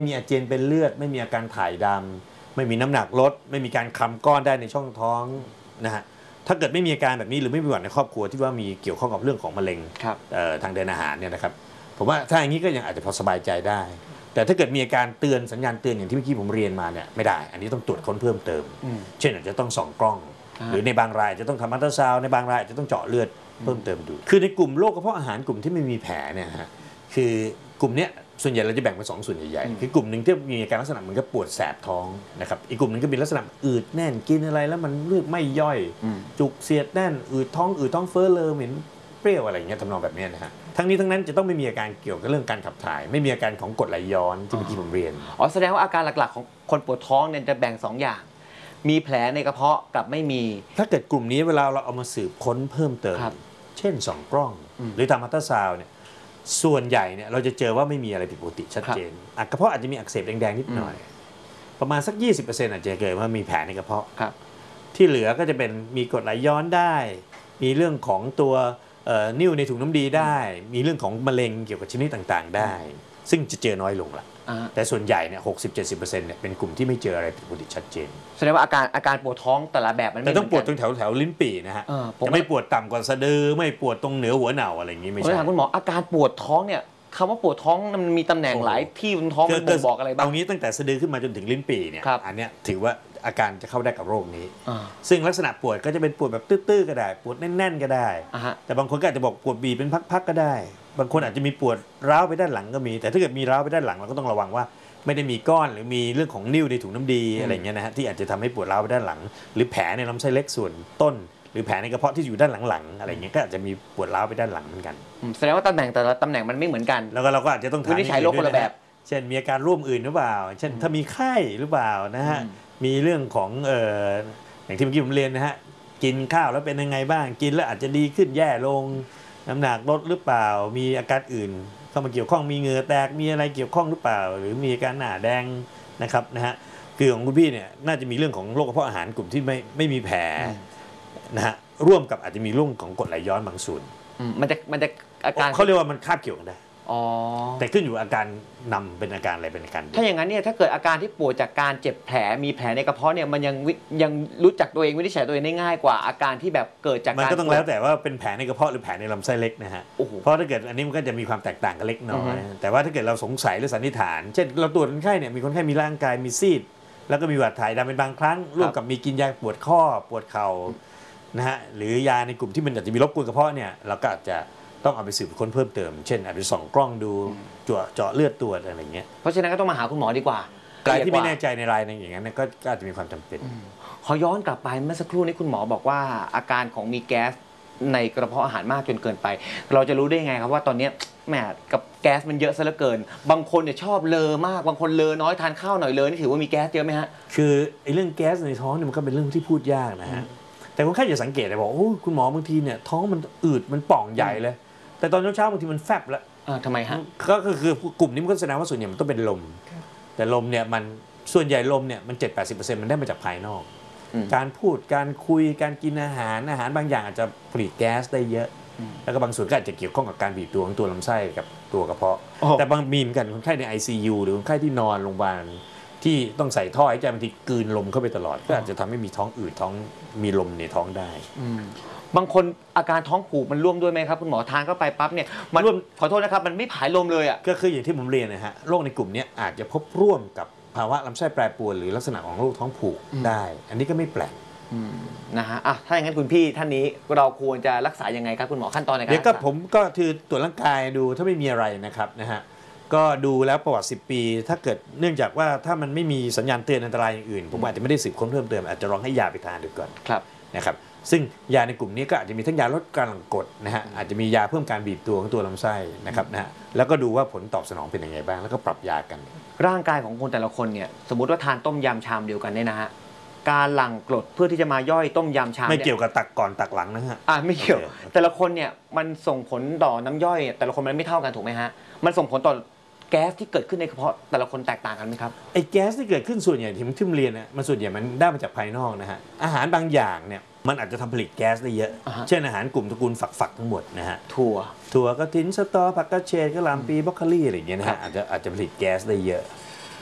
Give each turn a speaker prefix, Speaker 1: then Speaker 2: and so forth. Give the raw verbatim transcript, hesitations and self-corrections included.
Speaker 1: มีอาเจียนเป็นเลือดไม่มีอาการถ่ายดำไม่มีน้ำหนักลดไม่มีการคลำก้อนได้ในช่องท้องนะฮะถ้าเกิดไม่มีอาการแบบนี้หรือไม่มีประวัติในครอบครัวที่ว่ามีเกี่ยวข้องกับเรื่องของมะเร็งทางเดินอาหารเนี่ยนะครับผมว่าถ้าอย่างนี้ก็ยังอาจจะพอสบายใจได้แต่ถ้าเกิดมีอาการเตือนสัญญาณเตือนอย่างที่เมื่อกี้ผมเรียนมาเนี่ยไม่ได้อันนี้ต้องตรวจค้นเพิ่มเติมเช่นอาจจะต้องส่องกล้องหรือในบางรายจะต้องทำอัลตราซาวด์ในบางรายจะต้องเจาะเลือดเพิ่มเติมดูคือในกลุ่มโรคกระเพาะอาหารกลุ่มที่ไม่มีแผลเนี่ยฮะคือกลุ่มนี้ส่วนใหญ่เราจะแบ่งเป็นสองส่วนใหญ่ๆคือกลุ่มหนึ่งที่มีอาการลักษณะเหมือนกับปวดแสบท้องนะครับอีกกลุ่มหนึ่งก็มีลักษณะอืดแน่นกินอะไรแล้วมันเลือดไม่ย่อยจุกเสียดแน่นอืดท้องอืดท้องเฟ้อเลอเหม็นเปรี้ยวอะไรอย่างเงี้ยทำนองแบบนี้นะฮะทั้งนี้ทั้งนั้นจะต้องไม่มีอาการเกี่ยวกับเรื่องการขับถ่ายไม่มีอาการของกรดไหลย้อนที่เมื่อกี้ผมเรียน
Speaker 2: อ๋อแสดงว่าอาการหลักๆของคนปวดท้องเนี่ยจะแบ่งสองอย่างมีแผลในกระเพาะกับไม่มี
Speaker 1: ถ้าเกิดกลุ่มนี้เวลาเราเอามาสืบค้นเพิ่มเติมเช่นส่องกล้องหรือทำอัลตราซาวด์เนี่ยส่วนใหญ่เนี่ยเราจะเจอว่าไม่มีอะไรผิดปกติชัดเจนกระเพาะอาจจะมีอักเสบแดงๆนิดหน่อยประมาณสัก ยี่สิบเปอร์เซ็นต์ อาจจะเกิดว่ามีแผลในกระเพาะที่เหลือก็จะเป็นมีกรดไหลย้อนได้มีเรื่องของตัวนิ่วในถุงน้ำดีได้มีเรื่องของมะเร็งเกี่ยวกับชนิดต่างๆได้ซึ่งจะเจอน้อยลงละแต่ส่วนใหญ่เนี่ย หกสิบถึงเจ็ดสิบเปอร์เซ็นต์ เนี่ยเป็นกลุ่มที่ไม่เจออะไรผิดปกติชัดเจน
Speaker 2: แสดงว่าอาการอาการปวดท้องแต่ละแบบมัน
Speaker 1: แต่ต้องปวดตรงแถวแถวลิ้นปี่นะฮะจะไม่ปวดต่ำกว่าสะดือไม่ปวดตรงเหนือหัวเหน่าอะไรอย่างนี้ไม่ใช่
Speaker 2: ถามคุณหมออาการปวดท้องเนี่ยคำว่าปวดท้องมันมีตำแหน่งหลายที่บนท้องมันบ่งบอกอะไรบ้าง
Speaker 1: ตรงนี้ตั้งแต่สะดือขึ้นมาจนถึงลิ้นปี่เนี่ยอันนี้ถือว่าอาการจะเข้าได้กับโรคนี้ซึ่งลักษณะปวดก็จะเป็นปวดแบบตื้อๆก็ได้ปวดแน่นๆก็ได้แต่บางคนก็อาจจะบอกปวดบีบเป็นพักๆก็ได้บางคนอาจจะมีปวดร้าวไปด้านหลังก็มีแต่ถ้าเกิดมีร้าวไปด้านหลังเราก็ต้องระวังว่าไม่ได้มีก้อนหรือมีเรื่องของนิ่วในถุงน้ำดีอะไรเงี้ยนะฮะที่อาจจะทำให้ปวดร้าวไปด้านหลังหรือแผลในลำไส้เล็กส่วนต้นหรือแผลในกระเพาะที่อยู่ด้านหลังๆอะไรเงี้ยก็อาจจะมีปวดร้าวไปด้านหลังเหมือนกัน
Speaker 2: แสดงว่าตำแหน่งแต่ละตำแหน่งมันไม่เหมือนกัน
Speaker 1: แล้วก็เราก็อาจจะต้องถาม
Speaker 2: วินิจฉัยโรคคนละแบบ
Speaker 1: เช่นมีอาการร่วมอื่นหรือเปล่าเช่นถ้ามีไข้หรือเปล่านะฮะมีเรื่องของเอ่ออย่างที่เมื่อกี้ผมเรียนนะฮะกินข้าวแล้วเป็นยังไงบ้างกินแล้วอาจจะดีขึ้นแย่ลงน้ำหนักลดหรือเปล่ามีอาการอื่นเข้ามาเกี่ยวข้องมีเหงื่อแตกมีอะไรเกี่ยวข้องหรือเปล่าหรือมีอาการหน้าแดงนะครับนะฮะคือของคุณพี่เนี่ยน่าจะมีเรื่องของโรคกระเพาะอาหารกลุ่มที่ไม่ไม่มีแผลนะฮะร่วมกับอาจจะมีเรื่องของกรดไหลย้อนบางส่วน
Speaker 2: มันจะมันจะอาการ
Speaker 1: เขาเรียกว่ามันคาบเกี่ยวกันได้แต่ขึ้นอยู่อาการนำเป็นอาการอะไรเป็นอาการ
Speaker 2: ถ้าอย่างนั้นเนี่ยถ้าเกิดอาการที่ปวดจากการเจ็บแผลมีแผลในกระเพาะเนี่ยมันยังยังรู้จักตัวเองวินิจฉัยตัวเองได้ง่ายกว่าอาการที่แบบเกิดจาก
Speaker 1: มันก็ต้องแล้วแต่ว่าเป็นแผลในกระเพาะหรือแผลในลำไส้เล็กนะฮะเพราะถ้าเกิดอันนี้มันก็จะมีความแตกต่างกันเล็กน้อยแต่ว่าถ้าเกิดเราสงสัยหรือสันนิษฐานเช่นเราตรวจคนไข้เนี่ยมีคนไข้มีร่างกายมีซีดแล้วก็มีหวัดถ่ายดำเป็นบางครั้งร่วมกับมีกินยาปวดข้อปวดเข่านะฮะหรือยาในกลุ่มที่มันอาจจะมีรบกวนกระเพาะเนี่ยเราก็อาจจะต้องเอาไปสืบค้นเพิ่มเติมเช่นอาจจะส่องกล้องดูเจาะเจาะเลือดตรวจอะไรเงี้ย
Speaker 2: เพราะฉะนั้นก็ต้องมาหาคุณหมอดีกว่
Speaker 1: ารายที่ไม่แน่ใจในรายนึงอย่างนั้นก็อาจจะมีความจำเป็น
Speaker 2: ขอย้อนกลับไปเมื่อสักครู่นี้คุณหมอบอกว่าอาการของมีแก๊สในกระเพาะอาหารมากจนเกินไปเราจะรู้ได้ไงครับว่าตอนนี้แหมกับแก๊สมันเยอะซะเหลือเกินบางคนเนี่ยชอบเลอมากบางคนเลอน้อยทานข้าวหน่อยเลอนี่ถือว่ามีแก๊สเยอะไหมฮะ
Speaker 1: คือไอ้เรื่องแก๊สในท้องเนี่ยมันก็เป็นเรื่องที่พูดยากนะฮะแต่คนไข้จะสังเกตเลยบอกโอ้คุณหมอบางทีเนี่ยท้องมันอืดมันป่องใหญ่เลยแต่ตอนเช้าๆบางทีมันแฟบแล้ว
Speaker 2: ทำไมฮะ
Speaker 1: ก็คือกลุ่มนี้มันก็แสดงว่าส่วนใหญ่มันต้องเป็นลมแต่ลมเนี่ยมันส่วนใหญ่ลมเนี่ยมัน เจ็ดถึงแปดสิบเปอร์เซ็นต์ มันได้มาจากภายนอกการพูดการคุยการกินอาหารอาหารบางอย่างอาจจะผลิตแก๊สได้เยอะแล้วก็บางส่วนก็อาจจะเกี่ยวข้องกับการบีบตัวของตัวลำไส้กับตัวกระเพาะแต่บางมีเหมือนกันคนไข้ใน ไอ ซี ยู หรือคนไข้ที่นอนโรงพยาบาลที่ต้องใส่ท่อหายใจบางทีกลืนลมเข้าไปตลอดก็อาจจะทำให้มีท้องอืดท้องมีลมในท้องได้
Speaker 2: บางคนอาการท้องผูกมันร่วมด้วยไหมครับคุณหมอทานเข้าไปปั๊บเนี่ยมันขอโทษนะครับมันไม่ผายลมเลยอ่ะ
Speaker 1: ก็คืออย่างที่ผมเรียนนะฮะโรคในกลุ่มนี้อาจจะพบร่วมกับภาวะลำไส้แปรปรวนหรือลักษณะของโรคท้องผูกได้อันนี้ก็ไม่แปลก
Speaker 2: นะฮะอ่ะถ้าอย่างนั้นคุณพี่ท่านนี้เราควรจะรักษายังไงครับคุณหมอขั้นตอนในการ
Speaker 1: เดี๋ยวก็ผมก็คือตรวจร่างกายดูถ้าไม่มีอะไรนะครับนะฮะก็ดูแล้วประวัติสิบปีถ้าเกิดเนื่องจากว่าถ้ามันไม่มีสัญญาณเตือนอันตรายอย่างอื่นผมอาจจะไม่ได้สืบค้นเพิ่มเติมอาจจะลองให้ยาไปทานดูก่อนนะครับซึ่งยาในกลุ่มนี้ก็อาจจะมีทั้งยาลดการหลั่งกรดนะฮะอาจจะมียาเพิ่มการบีบตัวของตัวลำไส้นะครับนะฮะแล้วก็ดูว่าผลตอบสนองเป็นยังไงบ้างแล้วก็ปรับยากัน
Speaker 2: ร่างกายของคนแต่ละคนเนี่ยสมมุติว่าทานต้มยำชามเดียวกันเนี่ยนะฮะการหลั่งกรดเพื่อที่จะมาย่อยต้มยำชาม
Speaker 1: ไม่เกี่ยวกับตักก่อนตักหลังนะฮะ
Speaker 2: อ่าไม่เกี่ยวแต่ละคนเนี่ยมันส่งผลต่อน้ำย่อยแต่ละคนมันไม่เท่ากันถูกไหมฮะมันส่งผลต่อแก๊สที่เกิดขึ้นในกระเพาะแต่ละคนแตกต่างกันไหมครับ
Speaker 1: ไอ้แก๊สที่เกิดขึ้นส่วนใหญ่ที่ผมที่เรียนเนี่ยมันส่วนใหญ่มันได้มาจากภายนอกนะฮะอาหารบางอย่างเนี่ยมันอาจจะทำผลิตแก๊สได้เยอะเช่นอาหารกลุ่มตระกูลฝักๆทั้งหมดนะฮะ
Speaker 2: ถั่ว
Speaker 1: ถั่วกระถินสตอผักกระเฉดกระหล่ำปีบรอกโคลีอะไรอย่างเงี้ยนะฮะอาจจะอาจจะผลิตแก๊สได้เยอะ